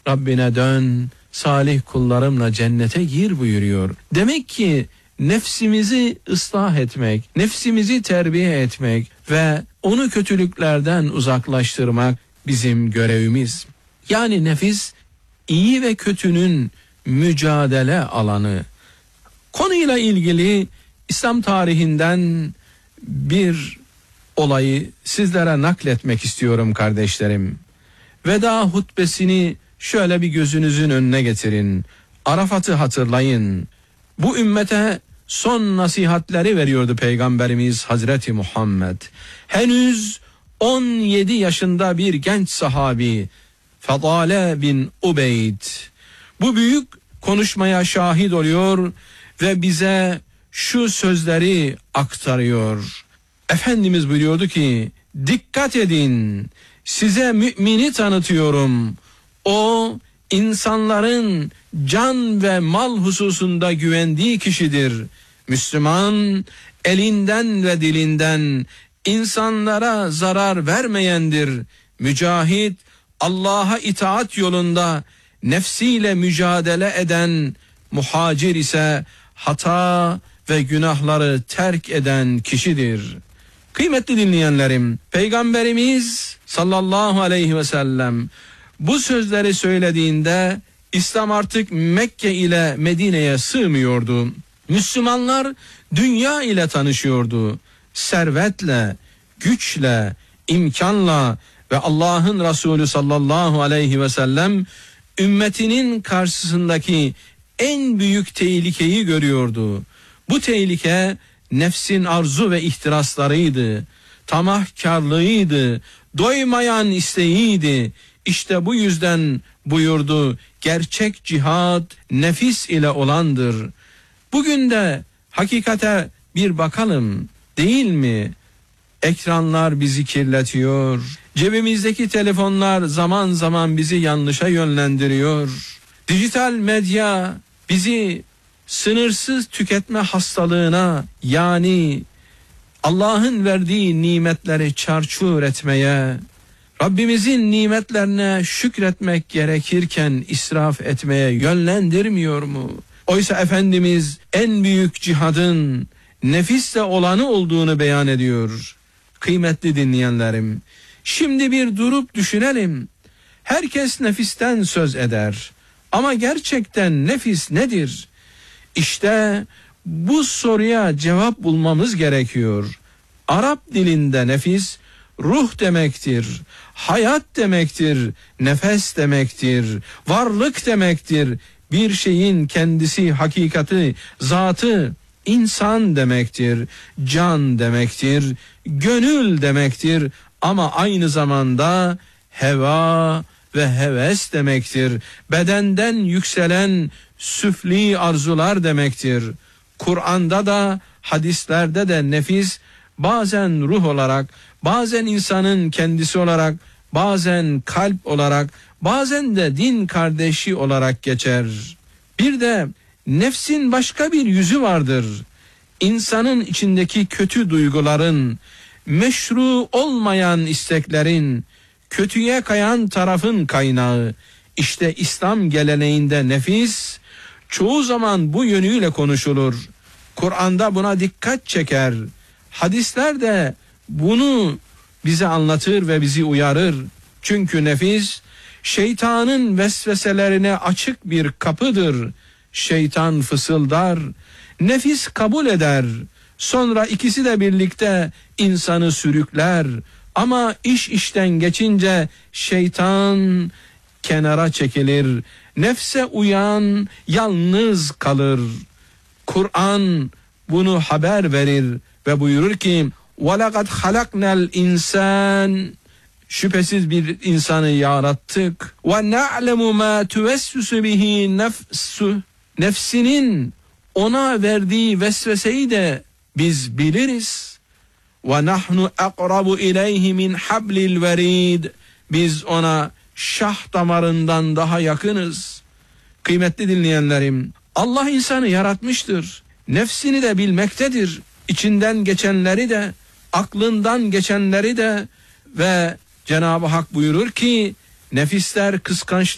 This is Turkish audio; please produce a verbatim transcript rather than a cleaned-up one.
Rabbine dön, salih kullarımla cennete gir buyuruyor. Demek ki nefsimizi ıslah etmek, nefsimizi terbiye etmek ve onu kötülüklerden uzaklaştırmak bizim görevimiz. Yani nefis iyi ve kötünün mücadele alanı. Konuyla ilgili İslam tarihinden bir olayı sizlere nakletmek istiyorum kardeşlerim. Veda hutbesini şöyle bir gözünüzün önüne getirin. Arafat'ı hatırlayın. Bu ümmete son nasihatleri veriyordu Peygamberimiz Hazreti Muhammed. Henüz on yedi yaşında bir genç sahabi Fadale bin Ubeyd bu büyük konuşmaya şahit oluyor ve bize şu sözleri aktarıyor. Efendimiz buyuruyordu ki, dikkat edin, size mümini tanıtıyorum. O insanların can ve mal hususunda güvendiği kişidir. Müslüman elinden ve dilinden insanlara zarar vermeyendir. Mücahit Allah'a itaat yolunda nefsiyle mücadele eden, muhacir ise hata ve günahları terk eden kişidir. Kıymetli dinleyenlerim, Peygamberimiz sallallahu aleyhi ve sellem bu sözleri söylediğinde İslam artık Mekke ile Medine'ye sığmıyordu. Müslümanlar dünya ile tanışıyordu. Servetle, güçle, imkanla ve Allah'ın Resulü sallallahu aleyhi ve sellem ümmetinin karşısındaki en büyük tehlikeyi görüyordu. Bu tehlike nefsin arzu ve ihtiraslarıydı, tamahkarlığıydı, doymayan isteğiydi. İşte bu yüzden buyurdu, gerçek cihat nefis ile olandır. Bugün de hakikate bir bakalım, değil mi? Ekranlar bizi kirletiyor. Cebimizdeki telefonlar zaman zaman bizi yanlışa yönlendiriyor. Dijital medya bizi sınırsız tüketme hastalığına, yani Allah'ın verdiği nimetleri çarçur etmeye, Rabbimizin nimetlerine şükretmek gerekirken israf etmeye yönlendirmiyor mu? Oysa Efendimiz en büyük cihadın nefisle olanı olduğunu beyan ediyor. Kıymetli dinleyenlerim, şimdi bir durup düşünelim. Herkes nefisten söz eder. Ama gerçekten nefis nedir? İşte bu soruya cevap bulmamız gerekiyor. Arap dilinde nefis ruh demektir, hayat demektir, nefes demektir, varlık demektir. Bir şeyin kendisi, hakikati, zatı, insan demektir, can demektir, gönül demektir ama aynı zamanda heva ve heves demektir. Bedenden yükselen süfli arzular demektir. Kur'an'da da hadislerde de nefis bazen ruh olarak, bazen insanın kendisi olarak, bazen kalp olarak, bazen de din kardeşi olarak geçer. Bir de nefsin başka bir yüzü vardır. İnsanın içindeki kötü duyguların, meşru olmayan isteklerin, kötüye kayan tarafın kaynağı. İşte İslam geleneğinde nefis çoğu zaman bu yönüyle konuşulur. Kur'an'da buna dikkat çeker. Hadisler de bunu bize anlatır ve bizi uyarır. Çünkü nefis şeytanın vesveselerine açık bir kapıdır. Şeytan fısıldar, nefis kabul eder. Sonra ikisi de birlikte insanı sürükler. Ama iş işten geçince şeytan kenara çekilir. Nefse uyan yalnız kalır. Kur'an bunu haber verir ve buyurur ki وَلَقَدْ خَلَقْنَا الْاِنْسَانِ Şüphesiz bir insanı yarattık. وَنَعْلَمُ مَا تُوَسْوِسُ بِهِ نَفْسُ Nefsinin ona verdiği vesveseyi de biz biliriz. وَنَحْنُ أَقْرَبُ إِلَيْهِ مِنْ حَبْلِ الْوَرِيدِ Biz ona şah damarından daha yakınız. Kıymetli dinleyenlerim, Allah insanı yaratmıştır. Nefsini de bilmektedir. İçinden geçenleri de, aklından geçenleri de ve Cenab-ı Hak buyurur ki nefisler kıskançlık